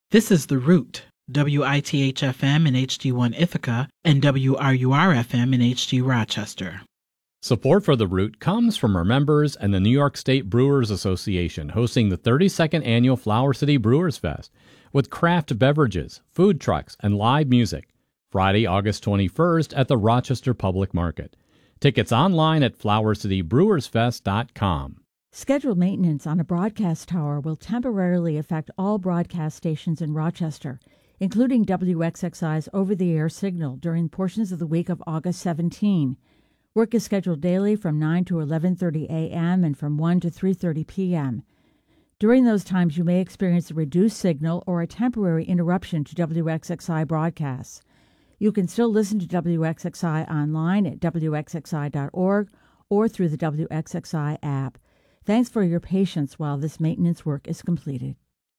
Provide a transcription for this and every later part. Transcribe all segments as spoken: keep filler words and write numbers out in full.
This is The Root, W I T H F M in H D one Ithaca and W R U R F M in H D Rochester. Support for The Root comes from our members and the New York State Brewers Association hosting the thirty-second Annual Flower City Brewers Fest with craft beverages, food trucks, and live music. Friday, August twenty-first at the Rochester Public Market. Tickets online at flower city brewers fest dot com. Scheduled maintenance on a broadcast tower will temporarily affect all broadcast stations in Rochester, including W X X I's over-the-air signal during portions of the week of August seventeenth. Work is scheduled daily from nine to eleven thirty a.m. and from one to three thirty p.m. During those times, you may experience a reduced signal or a temporary interruption to W X X I broadcasts. You can still listen to W X X I online at W X X I dot org or through the W X X I app. Thanks for your patience while this maintenance work is completed.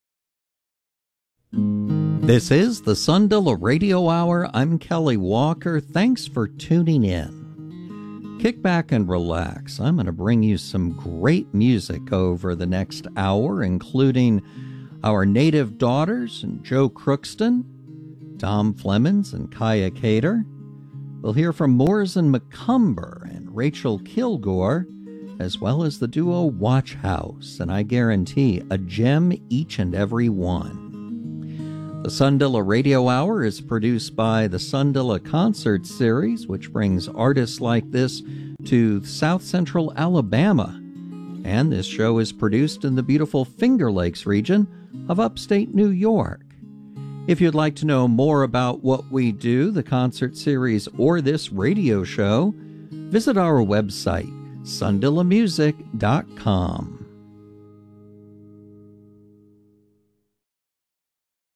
This is the Sundilla Radio Hour. I'm Kelly Walker. Thanks for tuning in. Kick back and relax. I'm going to bring you some great music over the next hour, including our native daughters and Joe Crookston, Tom Flemons and Kaya Cater. We'll hear from Moores and McCumber and Rachel Kilgore, as well as the duo Watch House, and I guarantee a gem each and every one. The Sundilla Radio Hour is produced by the Sundilla Concert Series, which brings artists like this to South Central Alabama. And this show is produced in the beautiful Finger Lakes region of upstate New York. If you'd like to know more about what we do, the concert series, or this radio show, visit our website, sundilla music dot com.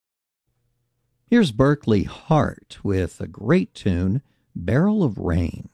Here's Berkeley Hart with a great tune, Barrel of Rain.